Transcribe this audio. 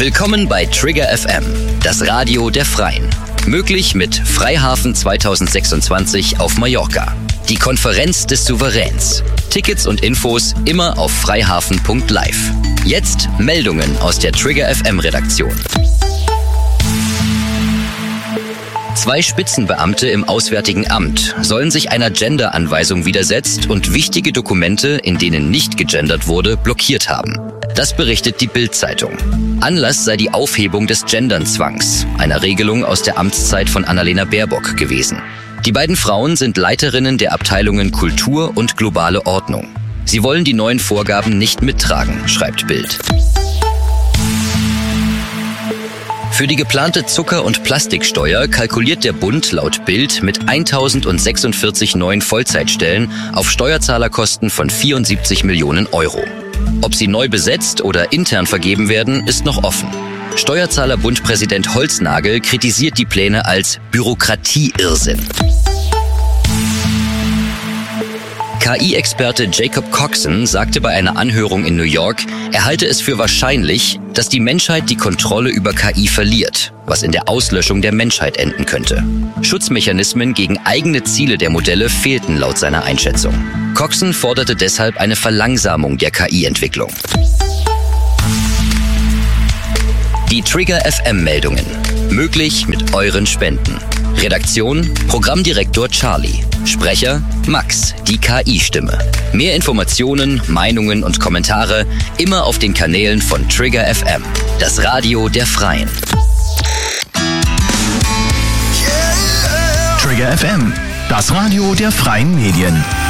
Willkommen bei Trigger FM, das Radio der Freien. Möglich mit Freihafen 2026 auf Mallorca. Die Konferenz des Souveräns. Tickets und Infos immer auf freihafen.live. Jetzt Meldungen aus der Trigger FM Redaktion. 2 Spitzenbeamte im Auswärtigen Amt sollen sich einer Gender-Anweisung widersetzt und wichtige Dokumente, in denen nicht gegendert wurde, blockiert haben. Das berichtet die Bild-Zeitung. Anlass sei die Aufhebung des Gendernzwangs, einer Regelung aus der Amtszeit von Annalena Baerbock gewesen. Die beiden Frauen sind Leiterinnen der Abteilungen Kultur und globale Ordnung. Sie wollen die neuen Vorgaben nicht mittragen, schreibt Bild. Für die geplante Zucker- und Plastiksteuer kalkuliert der Bund laut Bild mit 1046 neuen Vollzeitstellen auf Steuerzahlerkosten von 74 Millionen Euro. Ob sie neu besetzt oder intern vergeben werden, ist noch offen. Steuerzahlerbund-Präsident Holznagel kritisiert die Pläne als Bürokratieirrsinn. KI-Experte Jacob Coxon sagte bei einer Anhörung in New York, er halte es für wahrscheinlich, dass die Menschheit die Kontrolle über KI verliert, was in der Auslöschung der Menschheit enden könnte. Schutzmechanismen gegen eigene Ziele der Modelle fehlten laut seiner Einschätzung. Coxon forderte deshalb eine Verlangsamung der KI-Entwicklung. Die Trigger FM-Meldungen. Möglich mit euren Spenden. Redaktion: Programmdirektor Charlie. Sprecher: Max, die KI-Stimme. Mehr Informationen, Meinungen und Kommentare immer auf den Kanälen von Trigger FM, das Radio der Freien. Trigger FM, das Radio der Freien Medien.